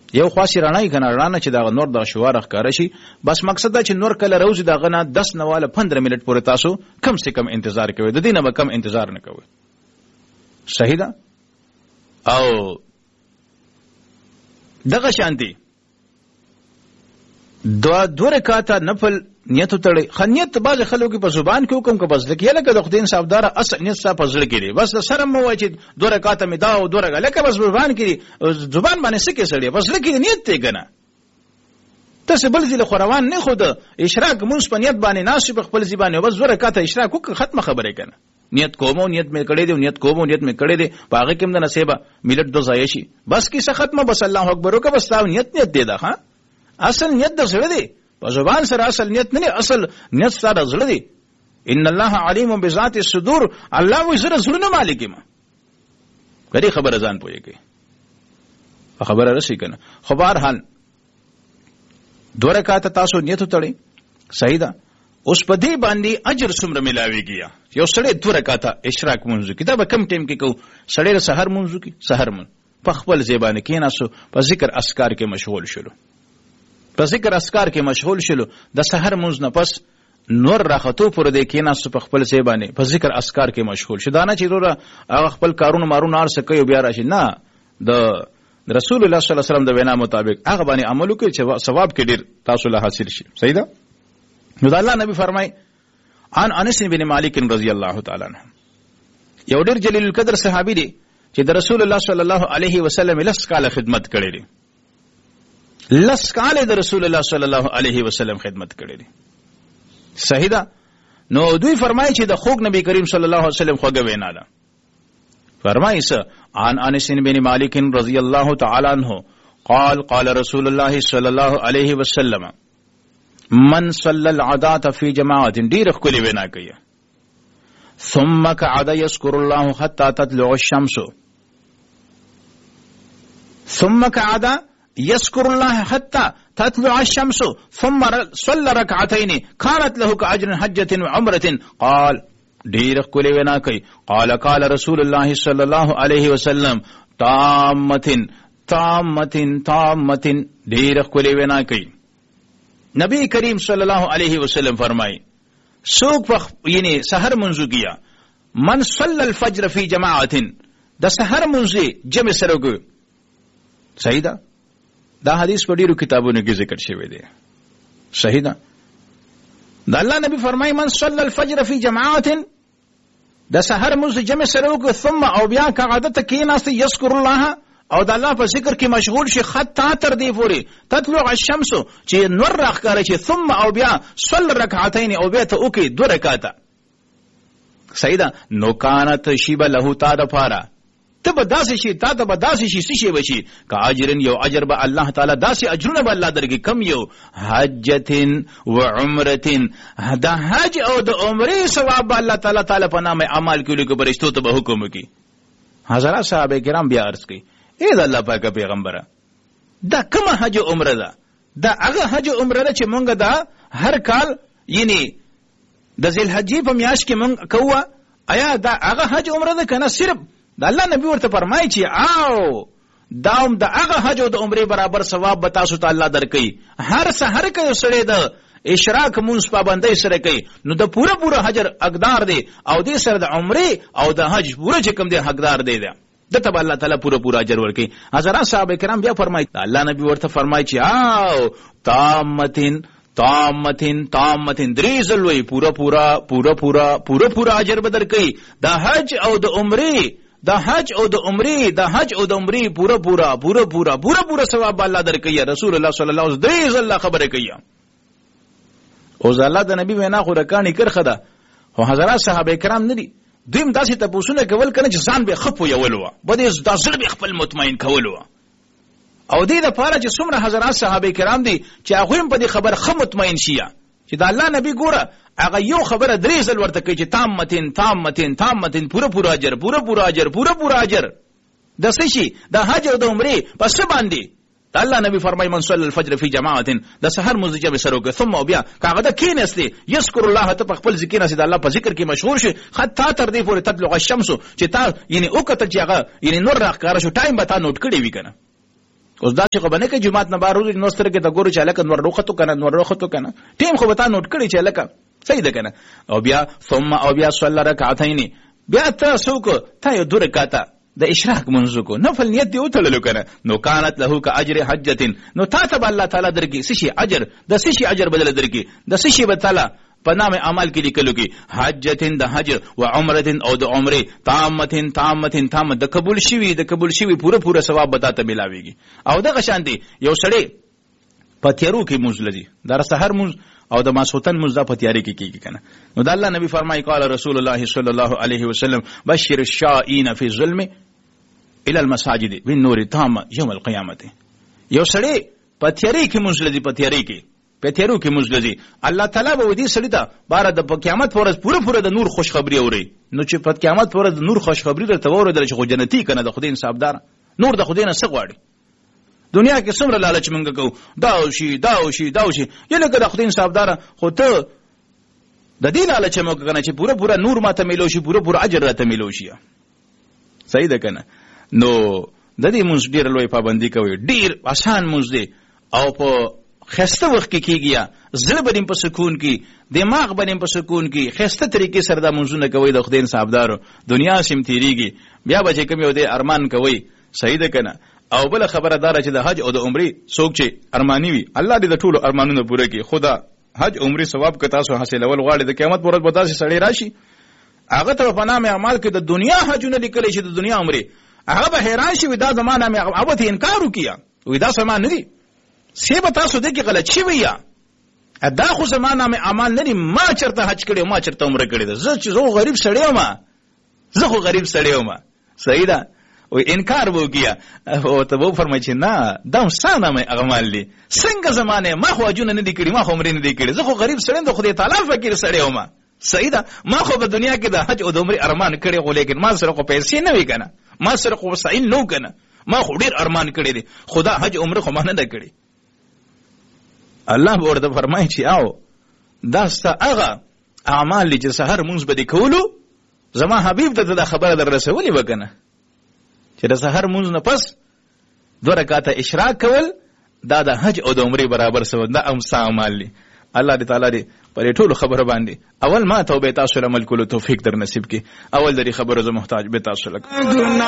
یو خاصی رڼای کنه رڼا چې دا نور د شوار ښکار شي بس مقصد دا چې نور کله روز دا غنه 10 نواله 15 منټ پورې تاسو کم سے کم انتظار کوئ د دینه به کم انتظار نه کوئ صحیح ده او دغه شانتي دو رکعاته نفل نیت تړي خنیت باز خلکو په زبان کې حکم کو بس لکه لکه د خدای صاحبدار اصل نیت صاحب زړه کې بس سره مو وای چې دو رکعاته می دا او دو رکعاته لکه بس زبان کې زبان باندې سکه سړی بس لکه نیت ته کنه تاسو بل ځله خوروان نه خود اشراق مونږ په نیت باندې ناشې په خپل ځبانه بس دو رکعاته اشراق کو ختمه خبره کنه نیت کومو نیت می کړی دی نیت کومو نیت می کړی دی باغه کوم د نصیبه ملت دو ځای شي بس کی ختمه بس الله اکبر وکړه بس تا نیت دی دا ها اصل نیت د زړه دی په زبان سره اصل نیت نه اصل نیت سره زړه دی ان الله علیم بذات الصدور الله و زړه نه مالک ما کړي خبره ځان پويږي خبره راشي کنه خو بهر حال دوه رکعات تاسو نیت تړي صحیح ده اوس په دې باندې اجر څومره ملاويږي یو سړی دوه رکعات اشراق منځو کتابه کم ټیم کې کو سړی سحر منځو کې سحر من په خپل زبانه کې ناسو په ذکر اسکار کې مشغول شلو په ذکر اسکار کې مشغول شلو د سحر منځ نه پس نور راختو پر دې کې ناسو په خپل زبانه په ذکر اسکار کې مشغول شو دا نه چې هغه خپل کارونه مارونه ارسه کوي بیا راشي نه د رسول الله صلی الله علیه وسلم د وینا مطابق هغه باندې عمل وکړي چې ثواب کې ډیر تاسو له حاصل شي صحیح ده نو الله نبی فرمای عن انس بن مالک رضی الله تعالی عنہ یو ډیر جلیل القدر صحابي دی چې د رسول الله صلی الله علیه وسلم لس کال خدمت کړی دی لس کال د رسول الله صلی الله علیه وسلم خدمت کړی دی صحیح ده نو دوی فرمایي چې د خوږ نبی کریم صلی الله علیه وسلم خوږه وینا ده فرمایي عن انس بن مالک رضی الله تعالی عنہ قال قال رسول الله صلی الله علیه وسلم من صلى العداة في جماعة ډیر خپل وینا کوي ثم قعد يذكر الله حتى تطلع الشمس ثم قعد يذكر الله حتى تطلع الشمس ثم صلى ركعتين كانت له كأجر حجة وعمرة قال ډیر خپل وینا کوي قال رسول الله صلى الله عليه وسلم تامة ډیر خپل وینا کوي نبی کریم صلی الله علیه وسلم فرمای سوق یعنی سحر منځو کیا من صلی الفجر فی جماعت د سحر منځي جمع سره کو صحیح ده دا حدیث په ډیرو کتابونو کې ذکر شوی دی صحیح ده دا الله نبی فرمای من صلی الفجر فی جماعت د سحر منځي جمع سره کو ثم او بیا کا عادت کې ناس یذکر الله او د الله په ذکر کې مشغول شي حتی تر دې پورې تطلع الشمس چې نور راخاره شي ثم او بیا صلی رکعتین او بیا ته وکي دو رکعاته صحیح ده نو کانت شیب له تا د پاره ته به داسې شي تا ته به داسې شي څه شي بشي که اجرن یو اجر به الله تعالی داسې اجرونه به الله درکړي کم یو حجتن و عمرتن د حج او د عمرې ثواب الله تعالی په نامه اعمال کې لکه برشتو ته به حکم وکي حضرات صحابه کرام بیا عرض کوي اے د الله پاک پیغمبره دا کومه حج عمره ده دا هغه حج عمره ده چې مونږ دا هر کال یعنی د ذل حجې په میاشت کې مونږ کوه آیا دا هغه حج عمره ده کنه صرف د الله نبی ورته فرمایي چې آو داوم د هغه حج او د عمره برابر ثواب به تاسو ته الله درکړي هر سحر کوي سره د اشراق مونږ پابندۍ سره کوي نو د پوره حجر حقدار دی او دې سره د عمره او د حج پوره چې کوم دی حقدار دی دته الله تعالی پورا اجر ورکي حضرات صحابه کرام بیا فرمایي الله نبی ورته فرمایي چې آو تامتن دریزل وی پورا اجر بدر کوي د حج او د عمره پورا ثواب الله درکوي رسول الله صلی الله علیه وسلم دریزل خبره کوي او الله د نبی وینا خو رکانی کرخه ده خو حضرات صحابه کرام ندي دویم داسې تاسو کول کنه چې ځان به خپو یولو بده د ځل به خپل مطمئن کولو او دې د پاره چې څومره حضرات صحابه کرام دي چې هغه په دې خبر خه مطمئن شي چې د الله نبی ګوره هغه یو خبره درې ځل ورته کوي چې تامتن پورا اجر د څه شي د حج او د عمره پس باندې الله نبی فرمای من صلی الفجر فی جماعت د سحر مزجه به سره ثم بیا کاغه د کینسته یذکر الله ته خپل ذکر نسی د الله په ذکر کې مشهور شي حتی تر دې پورې تطلع الشمس چې تا یعنی او کته چې هغه یعنی نور راخاره شو ټایم به تا نوٹ کړی وی کنه اوس دا چې خو به نه کوي جومات نه بهر وځي نو سترګې ته ګورو چې هلکه نور روختو که نه نور روختو که نه ټیم خو به تا نوټ کړي چې هلکه صحیح ده که نه. او بیا صلی رکعتین بیا ته څه وکړو تا یو 2 رکعته د اشراق منځ وکړو نفل نیت دې وتړلو که نه نو کانت له که اجر حجتین نو تا ته به الله تعالی درکړي څه شي اجر د څه شي اجر بدله درکړي د څه شي به تعالی په نام اعمال کې لیکلو کې حجتین د حج و عمرتین او د عمرې تامه د قبول شوي پوره ثواب به تا ته ملاویږي. او دغه شان دی یو سړی په تیارو کې مونځ لري دا سحر مونځ او د ماسوتن مونځ دا په تیارې کې کیږي کنه نو د الله نبی فرمایي قال رسول الله صلی الله علیه وسلم بشر الشائین فی الظلم الى المساجد بالنور تام یوم القیامه. یو سړی په تیارې کې مونځ لري په تیارو کې مونځ لري الله تعالی به ودی سړی ته بار د قیامت پر ورځ پوره د نور خوشخبری اوري نو چې په قیامت پر ورځ د نور خوشخبری درته اوریدل چې خو جنتی کنه د خدای انصافدار نور د خدای نه څه غواړي دنیا کې څومره لالچ مونږ کوو دا وشي یله که د خدای انصافدار خو ته د دې لالچ مونږ کنه چې پوره نور ماته ملو شي پوره اجر راته ملو شي صحیح ده کنه نو د دې مونږ ډیر لوی پابندي کوي ډیر آسان مونږ دی او په خسته وخت کې کیږي زړه باندې په سکون کې دماغ باندې په سکون کې خسته طریقې سره د منځونه کوي د خدای انصافدارو دنیا سم تیریږي بیا به چې کوم یو دی ارمان کوي صحیح ده کنه. او بل خبره دار چې د حج او د عمرې څوک چې ارمانی وي الله دې د ټولو ارمانونو پوره کړي. خدا حج عمرې ثواب که تاسو حاصلول غواړئ د قیامت پر ورځ به داسې سړی راشي هغه ته په نام اعمال کې د دنیا حجونه لیکلی شي د دنیا عمرې هغه به حیران شي دا زما نام هغه ته انکار وکړي دا سما نه دي سی به تاسو دې کې غلط شوي یا دا خو زما نام اعمال نه دي ما چېرته حج کړی ما چېرته عمره کړې ده زه چې زه خو غریب سړی یم صحیح ده او انکار وکړي او ته به فرمایي چې نه دا هم ستا نام اعمال دي څنګه زمانه ما خو حجونه نه دي کړي ما خو عمرې نه دي کړي زه خو غریب سړی یم د خدای تعالی فقیر سړی یم صحیح ده ما خو په دنیا کې د حج او د عمرې ارمان کړی خو لیکن ما سره خو پیسې نه وي که نه ما سره خو وسایل نه و که نه ما خو ډېر ارمان کړی دی خدا حج عمره خو ما نه ده کړی. الله به ورته فرمایي چې او دا ستا هغه اعمال دي چې سحر مونځ به دې کولو زما حبیب ته دا خبره در رسولې به که نه چې د سحر مونځ نه پس 2 رکعته اشراق کول دا د حج او د عمرې برابر سوی دا هم ستا اعمال دي. الله دې تعالی دې په دې ټولو خبره باندې اول ما توبه تاسو عمل کولو توفیق در نصیب کړي اول د دې خبرو زه محتاج به تاسو لکه